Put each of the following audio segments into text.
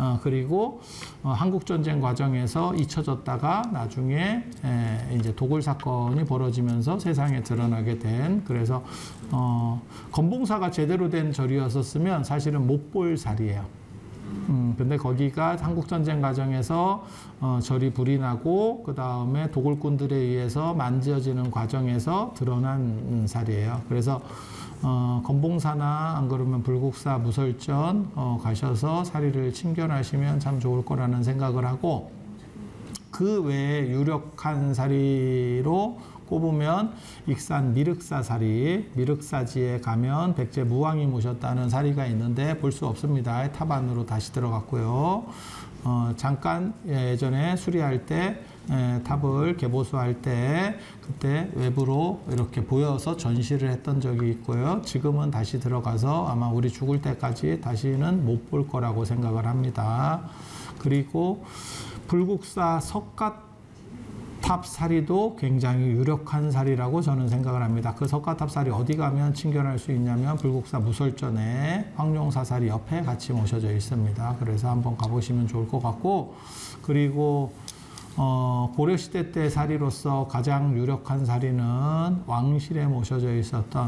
그리고 한국전쟁 과정에서 잊혀졌다가 나중에 이제 도굴 사건이 벌어지면서 세상에 드러나게 된, 그래서 건봉사가 제대로 된 절이었었으면 사실은 못 볼 살이에요. 근데 거기가 한국전쟁 과정에서 절이 불이 나고 그 다음에 도굴꾼들에 의해서 만지어지는 과정에서 드러난 살이에요. 그래서 건봉사나 안 그러면 불국사 무설전 가셔서 사리를 친견하시면 참 좋을 거라는 생각을 하고, 그 외에 유력한 사리로 꼽으면 익산 미륵사 사리, 미륵사지에 가면 백제 무왕이 모셨다는 사리가 있는데 볼 수 없습니다. 탑 안으로 다시 들어갔고요. 잠깐 예전에 수리할 때 탑을 개보수할 때 그때 외부로 이렇게 보여서 전시를 했던 적이 있고요. 지금은 다시 들어가서 아마 우리 죽을 때까지 다시는 못 볼 거라고 생각을 합니다. 그리고 불국사 석가탑 사리도 굉장히 유력한 사리라고 저는 생각을 합니다. 그 석가탑 사리 어디 가면 친견할 수 있냐면 불국사 무설전에 황룡사 사리 옆에 같이 모셔져 있습니다. 그래서 한번 가보시면 좋을 것 같고, 그리고 고려시대 때 사리로서 가장 유력한 사리는 왕실에 모셔져 있었던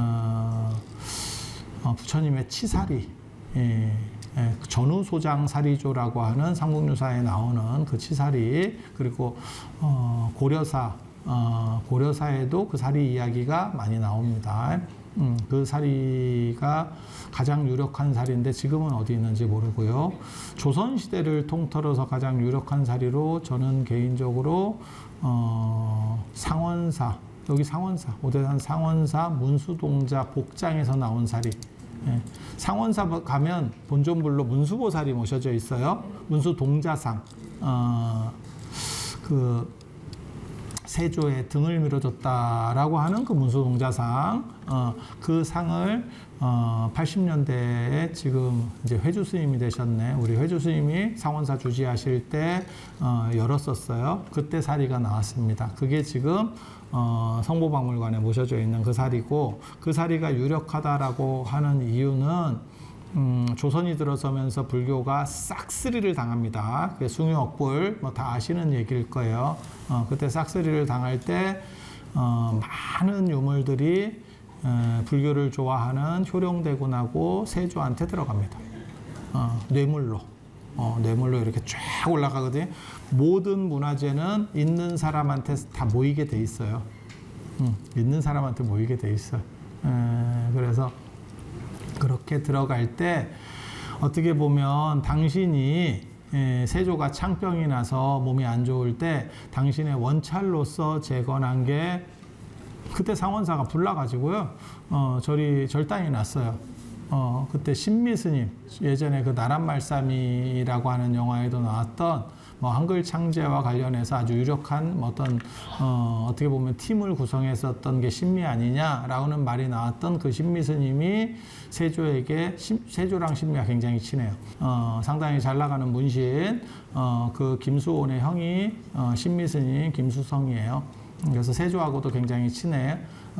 부처님의 치사리, 전우소장 사리조라고 하는 삼국유사에 나오는 그 치사리, 그리고 고려사에도 그 사리 이야기가 많이 나옵니다. 그 사리가 가장 유력한 사리인데 지금은 어디 있는지 모르고요. 조선시대를 통틀어서 가장 유력한 사리로 저는 개인적으로 상원사, 여기 상원사, 오대산 상원사 문수동자 복장에서 나온 사리. 상원사 가면 본존불로 문수보살이 모셔져 있어요. 문수동자상, 그 세조의 등을 밀어줬다라고 하는 그 문수동자상, 그 상을 80년대에 지금 이제 회주 스님이 되셨네. 우리 회주 스님이 상원사 주지하실 때 열었었어요. 그때 사리가 나왔습니다. 그게 지금 성보박물관에 모셔져 있는 그 사리고, 그 사리가 유력하다라고 하는 이유는 조선이 들어서면서 불교가 싹쓸이를 당합니다. 숭유억불 뭐 다 아시는 얘기일 거예요. 그때 싹쓸이를 당할 때 많은 유물들이 불교를 좋아하는 효령대군하고 세조한테 들어갑니다. 뇌물로. 뇌물로 이렇게 쫙 올라가거든요. 모든 문화재는 있는 사람한테 다 모이게 돼 있어요. 있는 사람한테 모이게 돼 있어요. 그래서 그렇게 들어갈 때 어떻게 보면 당신이 세조가 창병이 나서 몸이 안 좋을 때 당신의 원찰로서 재건한 게, 그때 상원사가 불나가지고요. 절이 절단이 났어요. 그때 신미스님, 예전에 그 나란말싸미라고 하는 영화에도 나왔던 뭐 한글 창제와 관련해서 아주 유력한 어떤 어떻게 보면 팀을 구성했었던 게 신미 아니냐라고는 말이 나왔던 그 신미스님이 세조에게, 세조랑 신미가 굉장히 친해요. 상당히 잘 나가는 문신, 그 김수온의 형이 신미스님 김수성이에요. 그래서 세조하고도 굉장히 친해요.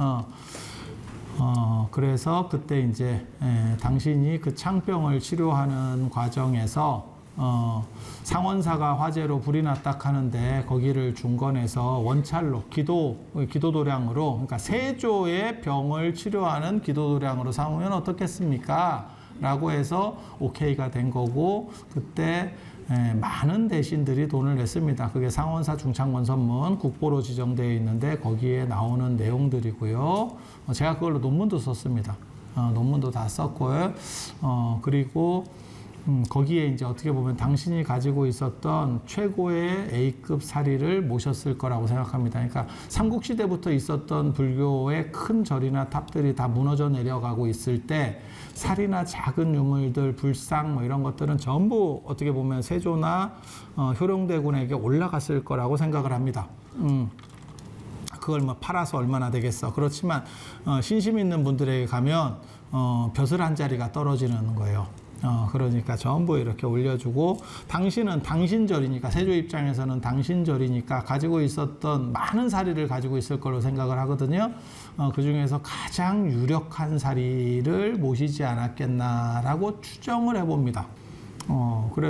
그래서 그때 이제 당신이 그 창병을 치료하는 과정에서 상원사가 화재로 불이 났다 하는데 거기를 중건해서 원찰로 기도도량으로, 그러니까 세조의 병을 치료하는 기도도량으로 삼으면 어떻겠습니까? 라고 해서 오케이가 된 거고, 그때 많은 대신들이 돈을 냈습니다. 그게 상원사 중창원선문 국보로 지정되어 있는데 거기에 나오는 내용들이고요. 제가 그걸로 논문도 썼습니다. 논문도 다 썼고요. 그리고 거기에 이제 어떻게 보면 당신이 가지고 있었던 최고의 A급 사리를 모셨을 거라고 생각합니다. 그러니까 삼국시대부터 있었던 불교의 큰 절이나 탑들이 다 무너져 내려가고 있을 때 사리나 작은 유물들, 불상 뭐 이런 것들은 전부 어떻게 보면 세조나 효령대군에게 올라갔을 거라고 생각을 합니다. 그걸 뭐 팔아서 얼마나 되겠어. 그렇지만 신심 있는 분들에게 가면 벼슬 한 자리가 떨어지는 거예요. 그러니까 전부 이렇게 올려주고, 당신은 당신절이니까, 세조 입장에서는 당신절이니까 가지고 있었던 많은 사리를 가지고 있을 걸로 생각을 하거든요. 그 중에서 가장 유력한 사리를 모시지 않았겠나라고 추정을 해봅니다.